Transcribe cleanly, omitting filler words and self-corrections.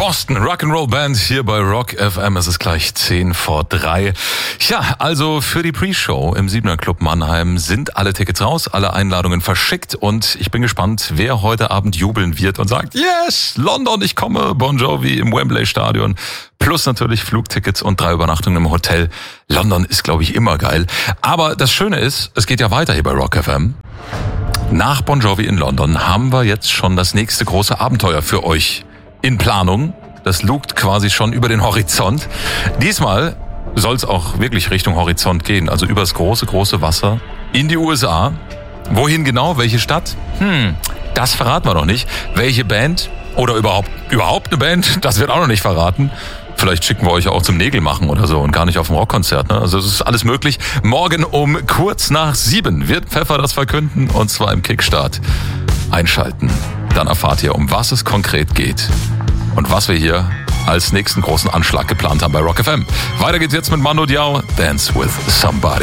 Boston Rock'n'Roll Band hier bei Rock FM. Es ist gleich 3:10. Ja, also für die Pre-Show im 7er Club Mannheim sind alle Tickets raus, alle Einladungen verschickt und ich bin gespannt, wer heute Abend jubeln wird und sagt, yes, London, ich komme, Bon Jovi im Wembley Stadion. Plus natürlich Flugtickets und 3 Übernachtungen im Hotel. London ist, glaube ich, immer geil. Aber das Schöne ist, es geht ja weiter hier bei Rock FM. Nach Bon Jovi in London haben wir jetzt schon das nächste große Abenteuer für euch in Planung. Das lugt quasi schon über den Horizont. Diesmal soll es auch wirklich Richtung Horizont gehen, also übers große Wasser in die USA. Wohin genau? Welche Stadt? Das verraten wir noch nicht. Welche Band oder überhaupt eine Band? Das wird auch noch nicht verraten. Vielleicht schicken wir euch auch zum Nägelmachen oder so und gar nicht auf ein Rockkonzert. Ne? Also es ist alles möglich. Morgen um kurz nach 7 wird Pfeffer das verkünden und zwar im Kickstart. Einschalten. Dann erfahrt ihr, um was es konkret geht und was wir hier als nächsten großen Anschlag geplant haben bei Rock FM. Weiter geht's jetzt mit Mando Diao, Dance with Somebody.